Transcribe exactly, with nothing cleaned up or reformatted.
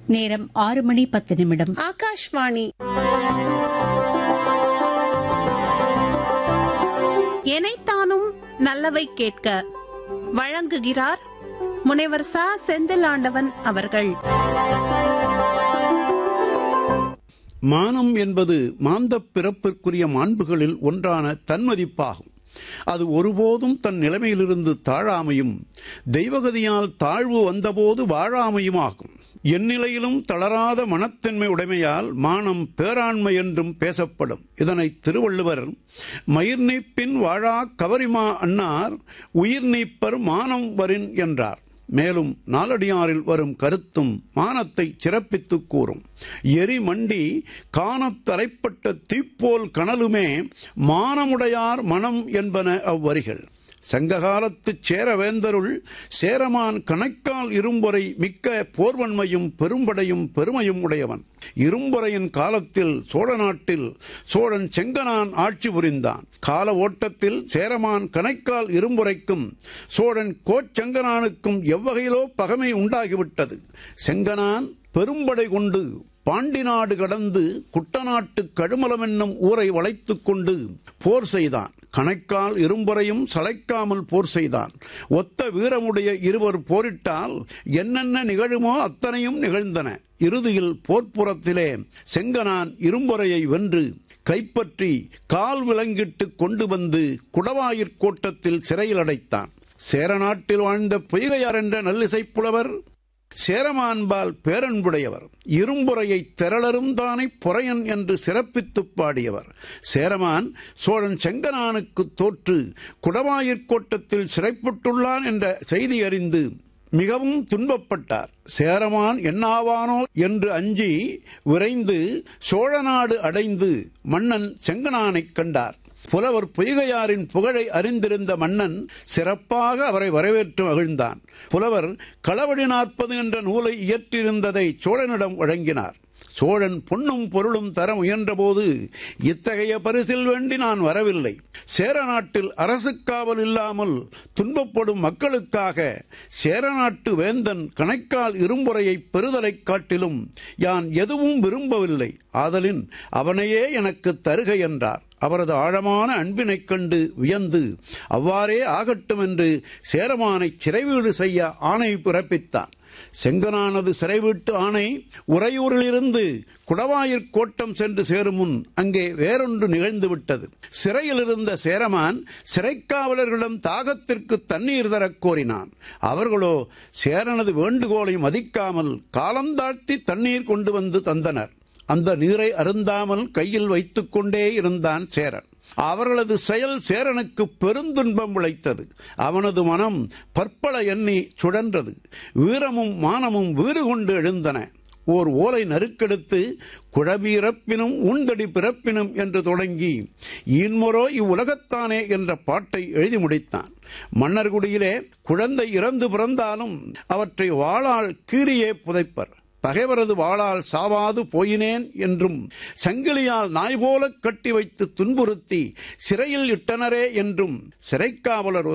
நேரம் ஆறு மணி பத்து நிமிடம். ஆகாஷ்வாணி. எனைத்தானும் நல்லவை கேட்க வழங்குகிறார் முனைவர் ச செந்திலாண்டவன் அவர்கள். மானம் என்பது மாந்தப் பிறப்பிற்குரிய மாண்புகளில் ஒன்றான தன்மதிப்பாகும். அது ஒருபோதும் தன் நிலைமையிலிருந்து தாழாமையும் தெய்வகதியால் தாழ்வு வந்தபோது வாழாமையும் ஆகும். எந்நிலையிலும் தளராத மனத்தன்மை உடைமையால் மானம் பேராண்மை என்றும் பேசப்படும். இதனை திருவள்ளுவர் மயிர் நீப்பின் வாழா கவரிமா அன்னார் உயிர் நீப்பர் மானம் வரின் என்றார். மேலும் நாலடியாரில் வரும் கருத்தும் மானத்தை சிறப்பித்து கூறும். எரி மண்டி காணத் தலைப்பட்ட தீப்போல் கனலுமே மானமுடையார் மனம் என்பன அவ்வரிகள். சங்ககாலத்துச் சேரவேந்தருள் சேரமான் கணைக்கால் இரும்பொறை மிக்க போர்வன்மையும் பெரும்படையும் பெருமையும் உடையவன். இரும்பொறையின் காலத்தில் சோழ நாட்டில் சோழன் செங்கனான் ஆட்சி புரிந்தான். கால ஓட்டத்தில் சேரமான் கணைக்கால் இரும்புரைக்கும் சோழன் கோச்செங்கனானுக்கும் எவ்வகையிலோ பகைமை உண்டாகிவிட்டது. செங்கனான் பெரும்படை கொண்டு பாண்டி நாடு கடந்து குட்டநாட்டு கழுமலம் என்னும் ஊரை வளைத்துக் கொண்டு போர் செய்தான். கணைக்கால் இரும்புறையும் சளைக்காமல் போர் செய்தான். ஒத்த வீரமுடைய இருவர் போரிட்டால் என்னென்ன நிகழுமோ அத்தனையும் நிகழ்ந்தன. இறுதியில் போர்ப்புறத்திலே செங்கனான் இரும்புறையை வென்று கைப்பற்றி கால் விலங்கிட்டு கொண்டு வந்து குடவாயிற் கோட்டத்தில் சிறையில் அடைத்தான். சேரநாட்டில் வாழ்ந்த பொய்கையார் என்ற நல்லிசைப்புலவர் சேரமான்பால் பேரன்புடையவர். இரும்புறையை திரளரும் தானே பொறையன் என்று சிறப்பித்து பாடியவர். சேரமான் சோழன் செங்கனானுக்கு தோற்று குடவாயிற் கோட்டத்தில் சிறைப்பட்டுள்ளான் என்ற செய்தி அறிந்து மிகவும் துன்பப்பட்டார். சேரமான் என்னாவானோ என்று அஞ்சி விரைந்து சோழநாடு அடைந்து மன்னன் செங்கனானைக் கண்டார். புலவர் பொய்கையாரின் புகழை அறிந்திருந்த மன்னன் சிறப்பாக அவரை வரவேற்று மகிழ்ந்தான். புலவர் களவடி நாற்பது என்ற நூலை இயற்றியிருந்ததை சோழனிடம் வழங்கினார். சோழன் பொன்னும் பொருளும் தர முயன்றபோது இத்தகைய பரிசில் வேண்டி நான் வரவில்லை. சேர நாட்டில் அரசு காவல் இல்லாமல் துன்பப்படும் மக்களுக்காக சேரநாட்டு வேந்தன் கணைக்கால் இரும்புறையை பெறுதலைக் காட்டிலும் யான் எதுவும் விரும்பவில்லை. ஆதலின் அவனையே எனக்கு தருக என்றார். அவரது ஆழமான அன்பினைக் கண்டு வியந்து அவ்வாறே ஆகட்டும் என்று சேரமானை சிறைவீடு செய்ய ஆணை பிறப்பித்தான். செங்கனானது சிறைவீட்டு ஆணை உறையூரிலிருந்து குடவாயிற் கோட்டம் சென்று சேரும் முன் அங்கே வேறொன்று நிகழ்ந்துவிட்டது. சிறையில் இருந்த சேரமான் சிறைக்காவலர்களிடம் தாகத்திற்கு தண்ணீர் தரக் கோரினான். அவர்களோ சேரனது வேண்டுகோளை மதிக்காமல் காலந்தாழ்த்தி தண்ணீர் கொண்டு வந்து தந்தனர். அந்த நீரை அருந்தாமல் கையில் வைத்துக் கொண்டே இருந்தான் சேரன். அவர்களது செயல் சேரனுக்கு பெருந்துன்பம் விளைத்தது. அவனது மனம் பற்பல எண்ணி சுழன்றது. வீரமும் மானமும் வீறு கொண்டு எழுந்தன. ஓர் ஓலை நறுக்கெடுத்து குழபிறப்பினும் உண்டடி பிறப்பினும் என்று தொடங்கி ஈன்மொரோ இவ்வுலகத்தானே என்ற பாட்டை எழுதி முடித்தான். மன்னர்குடியிலே குழந்தை இறந்து பிறந்தாலும் அவற்றை வாளால் கீறியே புதைப்பர். பகைவரது வாளால் சாவாது போயினேன் என்றும் சங்கிலியால் நாய் போல கட்டி வைத்து துன்புறுத்தி சிறையில் இட்டனரே என்றும் சிறைக்காவலர்